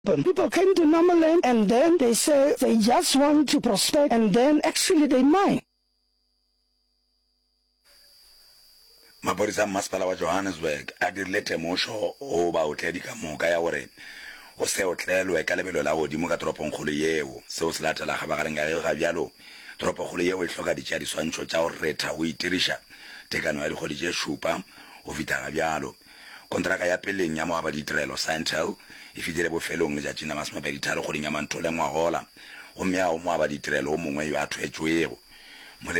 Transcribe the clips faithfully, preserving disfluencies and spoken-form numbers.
People came to Namaland and then they say they just want to prospect and then actually they mine. Maporisa masipala wa Johannesburg a dirile temosho o ba otledi ka moka ya gore o se otlelwe ka lebelo la godimo ka toropongkgolo yeo seo se latela ga bagareng ga ga bjalo toropongkgolo yeo e hloka ditša diswantšho tša go retha o itiriša tekano ya dikgodi tše šupa o fita ga bjalo kontraka ya peleng ya moaba ditirelo Santel e fitile bofelong letšatši la masomepedi tharo kgoding ya Manthole ngwagola gomme ao moaba ditirelo o mongwe yo a thwetšwego. While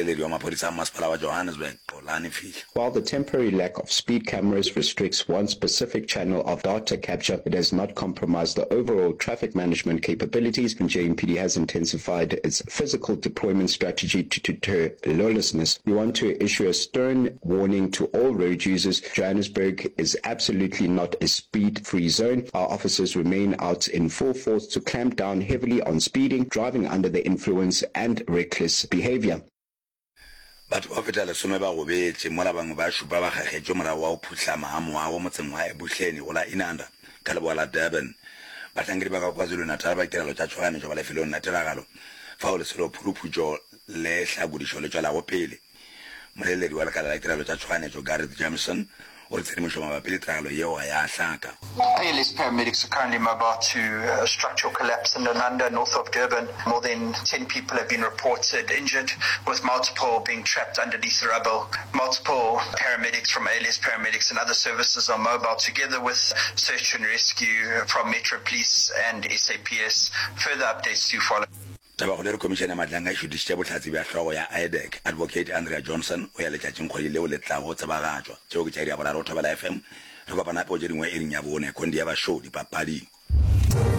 the temporary lack of speed cameras restricts one specific channel of data capture, it has not compromised the overall traffic management capabilities, and J M P D has intensified its physical deployment strategy to deter lawlessness. We want to issue a stern warning to all road users. Johannesburg is absolutely not a speed-free zone. Our officers remain out in full force to clamp down heavily on speeding, driving under the influence, and reckless behavior. But official some ba go betse mola bangwe ba shupa ba gagetšo mora wa o phutla maamo a go motseng wa Ebuhleni go la Inanda ka leboa la Durban ba tlangedi ba ka KwaZulu-Natal ba tirelo tša tshwanetšo ba lefelong la tiragalo fa o le selo phuluphutsho le hlagodišo le tšwela go pele moleledi wa lekala la tirelo tša tshwanetšo Gareth Jameson o re tshedimošo mabapi le tiragalo yeo ga ya hlaka. A L S paramedics are currently mobile to uh, structural collapse in Ananda, north of Durban. More than ten people have been reported injured, with multiple being trapped underneath the rubble. Multiple paramedics from A L S paramedics and other services are mobile, together with search and rescue from Metro Police and S A P S. Further updates to follow. Tabagolero Commissioner Madlanga šudišitše bohlatsi bja hlogo ya I D E C Advocate Andrea Johnson o ya letšatšing kgwedi leo le tlago tsebagatšwa tšeo ke tša iri ya boraro Thobela F M re kopana po tše dingwe e ring ya bone kondi ya bašo dipapading.